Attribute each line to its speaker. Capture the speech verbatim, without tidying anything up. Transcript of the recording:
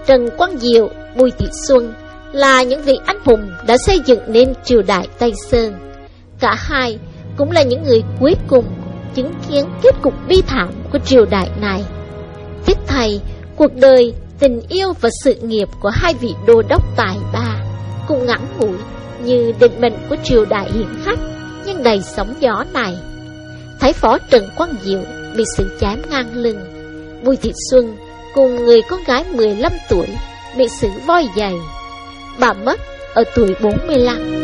Speaker 1: Trần Quang Diệu, Bùi Thị Xuân là những vị anh hùng đã xây dựng nên triều đại Tây Sơn. Cả hai cũng là những người cuối cùng chứng kiến kết cục bi thảm của triều đại này. Tiếc thay, cuộc đời, tình yêu và sự nghiệp của hai vị đô đốc tài ba cũng ngắn ngủi như định mệnh của triều đại hiển hách nhưng đầy sóng gió này. Thái phó Trần Quang Diệu bị xử chém ngang lưng. Bùi Thị Xuân cùng người con gái mười lăm tuổi bị xử voi giày. Bà mất ở tuổi bốn mươi lăm.